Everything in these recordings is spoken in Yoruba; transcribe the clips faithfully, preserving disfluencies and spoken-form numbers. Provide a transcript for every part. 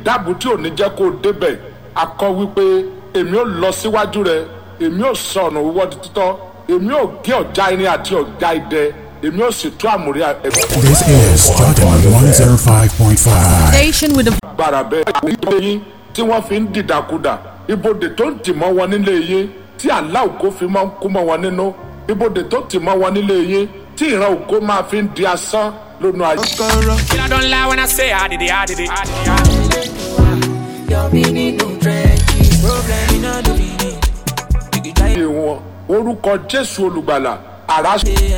dáàbò tí ò ní jẹ́ kó o débẹ̀ akọ wípé èmi ò lọ síwájú rẹ èmi ò sọ ọ̀nà wíwọ́ di títọ́ èmi ò gé ọ̀já irin àti ọ̀já idẹ èmi ò sì tú àmùrí ẹ̀kọ́. This is Jordan one oh five point five. Station with the gbàrà bẹ́ẹ̀ nílé yín tí wọ́n fi ń dìdàkudà ibodè tó ń tì mọ́ wọn nílé yín tí àlá ògo fi máa ń kú mọ́ wọn nínú ibodè tó tì mọ́ wọn nílé yín tí ìran ògo máa fi ń di asán lónú ayé. I don't lie when I say I did it, I did it, I did it. I did it. Your meaning no trenches, problem in all the meaning. You can try wọn orúkọ Jésù olùgbàlà àrà.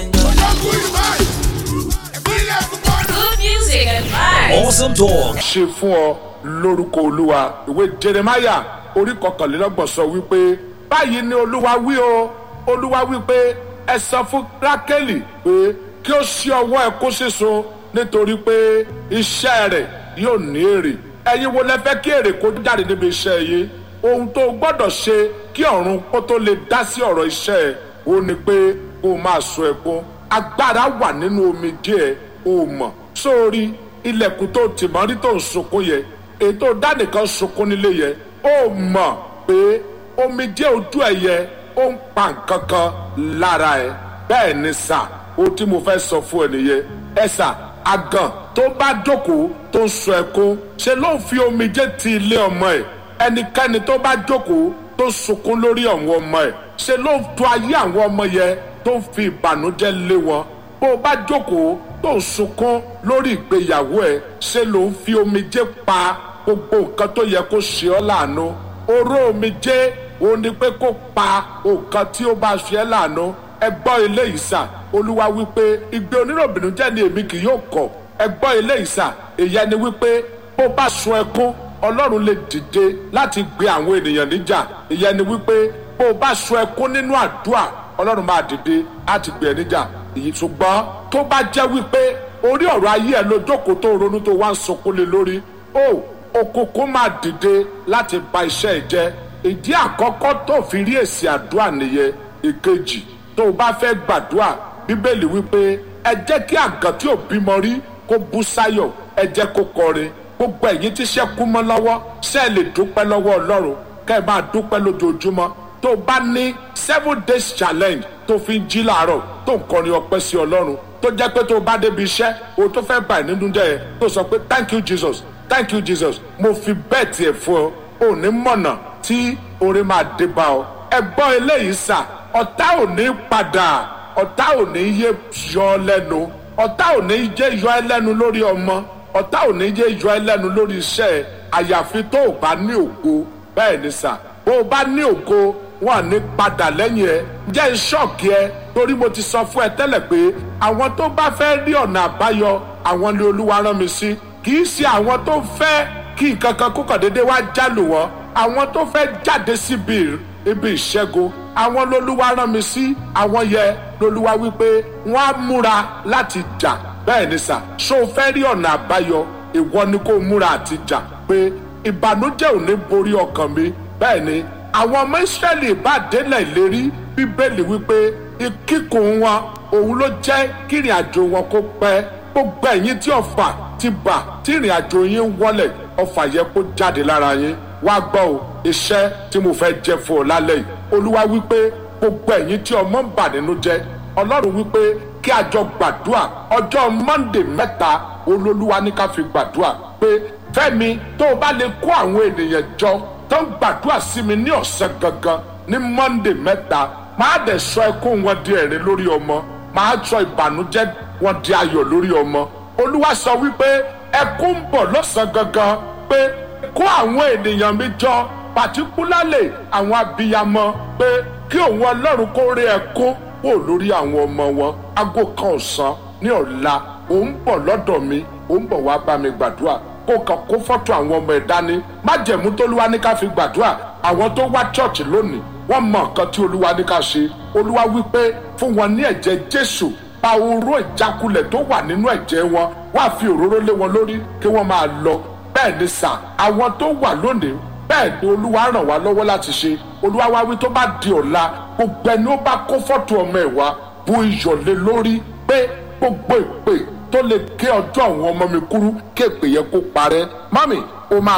good music and vibes. Awesome talk. ṣe fún ọ lórúkọ olúwa ìwé Jeremiah orí kọkànlélọ́gbọ̀n sọ wípé báyìí ni olúwa wí o olúwa wípé ẹ sọ fún Rákélì pé kí ó ṣí ọwọ́ ẹ̀ kó ṣèso nítorí pé iṣẹ́ rẹ̀ yóò ní èrè ẹ̀yin wo lẹ fẹ́ kí èrè kó jáde níbi iṣẹ́ yìí ohun tó gbọ́dọ̀ ṣe kí ọ̀run kó tó lè dá sí ọ̀rọ̀ iṣẹ́ ẹ̀ ó ní pé kó o máa sọ ẹkún agbára wà nínú omijé ẹ̀ o mọ̀ sórí ilẹ̀kùn tó tì mọ́ rí tó ń sunkún yẹ ètò dánìkan sunkún nílé yẹ ó mọ̀ pé omijé ojú ẹ̀ yẹ ó ń pa nǹkan kan lára ẹ̀ bẹ́ẹ̀ ni sà ó tí mo fẹ́ sọ fún ẹ nìyẹn ẹ sà àgàn tó bá jókòó tó ń sọ ẹkún ṣe ló ń fi omijé ti ilé ọmọ ẹ̀ ẹnikẹ́ni tó bá jókòó tó sunkún lórí àwọn ọmọ ẹ̀ ṣe ló ń tò ayé àwọn ọmọ yẹn tó ń fi ìbànújẹ́ lé wọn bó o bá jókòó tó ń sunkún lórí ìgbéyàwó ẹ̀ ṣe ló ń fi omijé pa gbogbo nǹkan tó yẹ kó ṣe ọ́ láàánú oró omijé ó ní pé kó pa nǹkan tí ó bá ṣe ẹ́ láàánú ẹ gbọ́ ilé ìsà olúwa wípé igbe oníròbìnújẹ́ ni èmi kì yóò kọ̀ ẹ gbọ́ ilé ìsà èyí ẹni wípé bó bá sun ẹkún ọlọ́run lè dìde láti gbé àwọn ènìyàn níjà èyí ẹni wípé bó bá sun ẹkún nínú àdúrà ọlọ́run máa dìde láti gbé ẹ níjà èyí ṣùgbọ́n tó bá jẹ́ wípé orí ọ̀rọ̀ ayé ẹ ló jókòó tó ronú tó wá ń sunkún lé lórí ó òkùnkùn máa dìde láti ba iṣẹ́ ẹ jẹ́ ìdí àkọ́kọ́ tó fi rí èsì àdúrà nìyẹn ìkejì tó o bá fẹ́ gbàdúrà bíbélì wípé ẹ jẹ́ kí àgàn tí ò bímọ rí kó bú sáyọ̀ ẹ jẹ́ kó kọrin gbogbo ẹ̀yin tí iṣẹ́ kú mọ́ lọ́wọ́ ṣé ẹ lè dúpẹ́ lọ́wọ́ ọlọ́run kẹ́ ẹ máa dúpẹ́ lójoojúmọ́ tó o bá ní seven days challenge tó fi ń jí làárọ̀ tó ń kọrin ọpẹ́ sí ọlọ́run tó jẹ́ pé tó o bá débi iṣẹ́ o tó fẹ́ bá ẹ̀ nínú jẹ́ ẹ tó sọ pé thank you Jesus thank you Jesus mo fi bẹ́ẹ̀ tiẹ̀ fún ọ ò ní mọ̀nà tí orin máa dé bá ọ ẹ gbọ́ eléyìí sà ọ̀tá ò ní padà ọ̀tá ò ní yé yọ ọ lẹ́nu ọ̀tá ò ní yé yọ ẹ lẹ́nu lórí ọmọ ọ̀tá ò ní yé yọ ẹ lẹ́nu lórí iṣẹ́ ẹ àyàfi tó o bá ní ògo bẹ́ẹ̀ ni sà bó o bá ní ògo wọn ní padà lẹ́yìn ẹ jẹ́ ìṣọ́ọ̀kì ẹ torí mo ti sọ fún ẹ tẹ́lẹ̀ pé àwọn tó bá fẹ́ rí ọ̀nà àbáyọ àwọn ni olúwa rán mi sí kì í ṣe àwọn tó fẹ́ kí nǹkan kan kó kàn déédéé wá jálù wọn àwọn tó fẹ́ jáde síbi ibi ìṣẹ́gun àwọn lolúwa rán mi sí àwọn yẹ lolúwa wípé wọ́n á múra láti jà bẹ́ẹ̀ ni sà ṣó o fẹ́ rí ọ̀nà àbáyọ ìwọ ni kó múra àti jà pé ìbànújẹ́ ò ní borí ọkàn mi bẹ́ẹ̀ ni àwọn ọmọ Ísírẹ́lì bá délẹ̀ ìlérí bíbélì wípé kíkùn wọn òun ló jẹ́ kí ìrìn àjò wọn kó pẹ́ gbogbo ẹ̀yin tí ọ̀fà ti bà tí ìrìn àjò yín wọlẹ̀ ọ̀fà yẹ kó jáde lára yín wá gbọ́ o iṣẹ́ tí mo fẹ́ jẹ́ fún ọ lálẹ́ yìí olúwa wípé gbogbo ẹ̀yin tí ọmọ ń bà nínú jẹ́ ọlọ́run wípé kí a jọ gbàdúrà ọjọ́ Monday mẹ́ta olólùwà ní ká fi gbàdúrà pé Fẹ́mi tó o bá lè kó àwọn ènìyàn jọ tó ń gbàdúrà sí mi ní ọ̀sẹ̀ gangan ní Monday mẹ́ta máa dẹ̀ sọ ẹkún wọn di ẹ̀rín lórí ọmọ máa sọ ìbànújẹ́ wọn di ayọ̀ lórí ọmọ olúwa sọ wípé ẹkún ń bọ̀ lọ́sàn gangan pé kó àwọn ènìyàn mi jọ pàtíkúlálè àwọn abiyamọ pé kí òun ọlọ́run kó rí ẹkún wò lórí àwọn ọmọ wọn aago kan ọ̀sán ní ọ̀la òun bọ̀ lọ́dọ̀ mi òun bọ̀ wá bá mi gbàdúrà kó kàn kó fọ́tò àwọn ọmọ ẹ̀ dání májẹ̀mú tólúwa ní ká fi gbàdúrà àwọn tó wá chọ́ọ̀chì lónìí wọ́n mọ nǹkan tí olúwa ní ká ṣe olúwa wípé fún wọn ní ẹ̀jẹ̀ Jésù pa oró ìjákulẹ̀ tó wà nínú ẹ̀jẹ̀ wọn wá fi òróró lé wọn lórí kí wọ́n máa lọ bẹ́ẹ̀ ni sà àwọn tó wà lónìí bẹ́ẹ̀ ni olúwa ràn wá lọ́wọ́ láti ṣe olúwa wá wí tó bá di ọ̀la gbogbo ẹni ó bá kó fọ́tò ọmọ ẹ̀ wá bu iyọ̀ lé lórí pé gbogbo ìpè tó lè gé ọjọ́ àwọn ọmọ mi kúrú kéèpè yẹ kó parẹ́ mami ó máa